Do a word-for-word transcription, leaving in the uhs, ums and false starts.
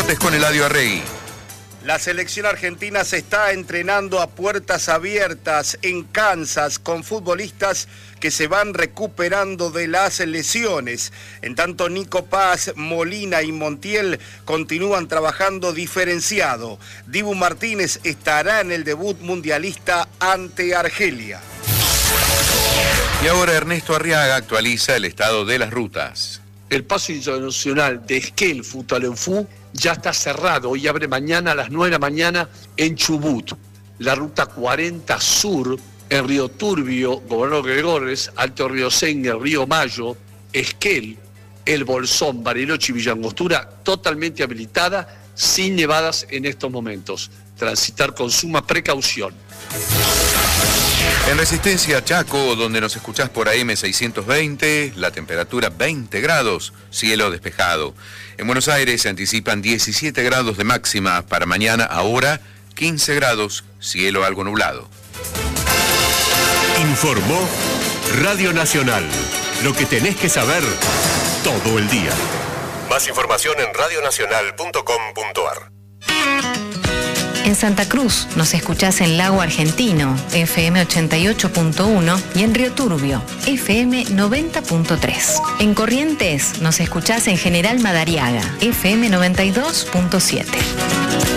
deportes con Eladio Arregui. La selección argentina se está entrenando a puertas abiertas en Kansas con futbolistas que se van recuperando de las lesiones. En tanto, Nico Paz, Molina y Montiel continúan trabajando diferenciado. Dibu Martínez estará en el debut mundialista ante Argelia. Y ahora Ernesto Arriaga actualiza el estado de las rutas. El paso internacional de Esquel Futaleufú ya está cerrado y abre mañana a las nueve de la mañana en Chubut. La ruta cuarenta Sur en Río Turbio, Gobernador Gregores, Alto Río Sengue, Río Mayo, Esquel, El Bolsón, Bariloche y Villangostura totalmente habilitada, sin nevadas en estos momentos. Transitar con suma precaución. En Resistencia Chaco, donde nos escuchás por A M seiscientos veinte, la temperatura veinte grados, cielo despejado. En Buenos Aires se anticipan diecisiete grados de máxima para mañana, ahora quince grados, cielo algo nublado. Informó Radio Nacional, lo que tenés que saber todo el día. Más información en radio nacional punto com punto a r. En Santa Cruz nos escuchás en Lago Argentino, F M ochenta y ocho punto uno, y en Río Turbio, F M noventa punto tres. En Corrientes nos escuchás en General Madariaga, F M noventa y dos punto siete.